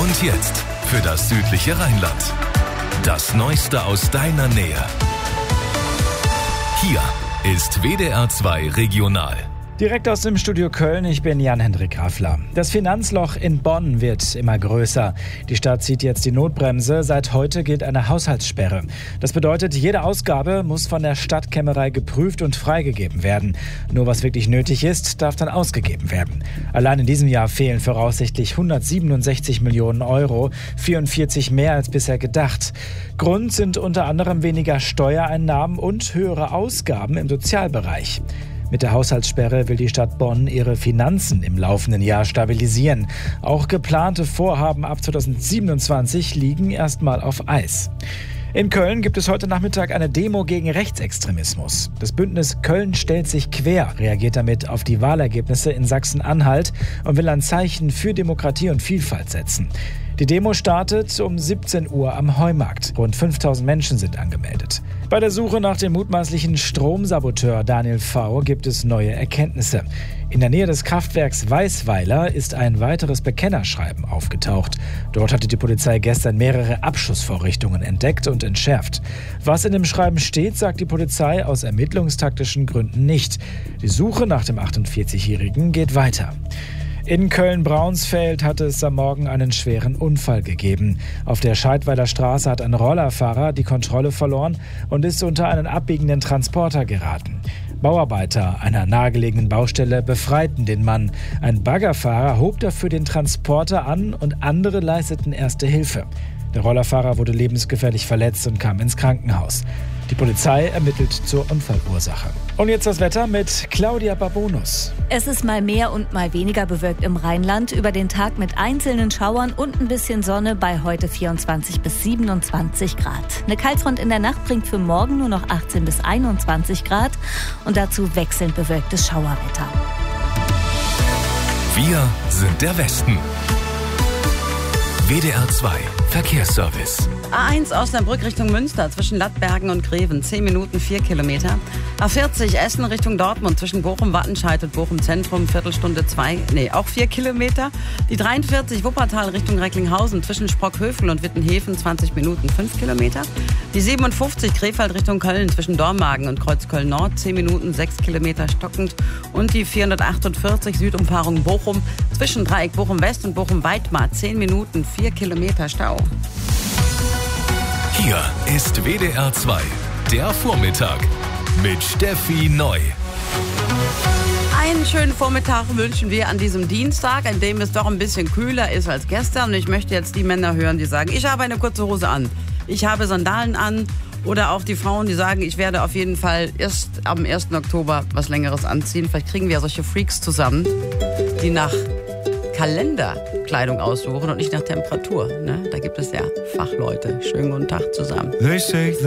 Und jetzt für das südliche Rheinland. Das Neueste aus deiner Nähe. Hier ist WDR 2 Regional. Direkt aus dem Studio Köln, ich bin Jan-Hendrik Raffler. Das Finanzloch in Bonn wird immer größer. Die Stadt zieht jetzt die Notbremse. Seit heute gilt eine Haushaltssperre. Das bedeutet, jede Ausgabe muss von der Stadtkämmerei geprüft und freigegeben werden. Nur was wirklich nötig ist, darf dann ausgegeben werden. Allein in diesem Jahr fehlen voraussichtlich 167 Millionen Euro, 44 mehr als bisher gedacht. Grund sind unter anderem weniger Steuereinnahmen und höhere Ausgaben im Sozialbereich. Mit der Haushaltssperre will die Stadt Bonn ihre Finanzen im laufenden Jahr stabilisieren. Auch geplante Vorhaben ab 2027 liegen erstmal auf Eis. In Köln gibt es heute Nachmittag eine Demo gegen Rechtsextremismus. Das Bündnis Köln stellt sich quer, reagiert damit auf die Wahlergebnisse in Sachsen-Anhalt und will ein Zeichen für Demokratie und Vielfalt setzen. Die Demo startet um 17 Uhr am Heumarkt. Rund 5000 Menschen sind angemeldet. Bei der Suche nach dem mutmaßlichen Stromsaboteur Daniel V. gibt es neue Erkenntnisse. In der Nähe des Kraftwerks Weißweiler ist ein weiteres Bekennerschreiben aufgetaucht. Dort hatte die Polizei gestern mehrere Abschussvorrichtungen entdeckt und entschärft. Was in dem Schreiben steht, sagt die Polizei aus ermittlungstaktischen Gründen nicht. Die Suche nach dem 48-Jährigen geht weiter. In Köln-Braunsfeld hatte es am Morgen einen schweren Unfall gegeben. Auf der Scheidweiler Straße hat ein Rollerfahrer die Kontrolle verloren und ist unter einen abbiegenden Transporter geraten. Bauarbeiter einer nahegelegenen Baustelle befreiten den Mann. Ein Baggerfahrer hob dafür den Transporter an und andere leisteten erste Hilfe. Der Rollerfahrer wurde lebensgefährlich verletzt und kam ins Krankenhaus. Die Polizei ermittelt zur Unfallursache. Und jetzt das Wetter mit Claudia Babonus. Es ist mal mehr und mal weniger bewölkt im Rheinland. Über den Tag mit einzelnen Schauern und ein bisschen Sonne bei heute 24 bis 27 Grad. Eine Kaltfront in der Nacht bringt für morgen nur noch 18 bis 21 Grad und dazu wechselnd bewölktes Schauerwetter. Wir sind der Westen. WDR 2 Verkehrsservice. A1 Osnabrück Richtung Münster zwischen Lattbergen und Greven, 10 Minuten, 4 Kilometer. A40 Essen Richtung Dortmund zwischen Bochum-Wattenscheid und Bochum-Zentrum, Viertelstunde 4 Kilometer. Die 43 Wuppertal Richtung Recklinghausen zwischen Sprockhövel und Wittenhäfen, 20 Minuten, 5 Kilometer. Die 57 Krefeld Richtung Köln zwischen Dormagen und Kreuzköln-Nord, 10 Minuten, 6 Kilometer stockend. Und die 448 Südumfahrung Bochum zwischen Dreieck Bochum-West und Bochum-Weidmar, 10 Minuten, 4 Kilometer Stau. Hier ist WDR 2, der Vormittag mit Steffi Neu. Einen schönen Vormittag wünschen wir an diesem Dienstag, an dem es doch ein bisschen kühler ist als gestern. Und ich möchte jetzt die Männer hören, die sagen, ich habe eine kurze Hose an, ich habe Sandalen an. Oder auch die Frauen, die sagen, ich werde auf jeden Fall erst am 1. Oktober was Längeres anziehen. Vielleicht kriegen wir ja solche Freaks zusammen, die nach Kalenderkleidung aussuchen und nicht nach Temperatur. Ne? Da gibt es ja Fachleute. Schönen guten Tag zusammen.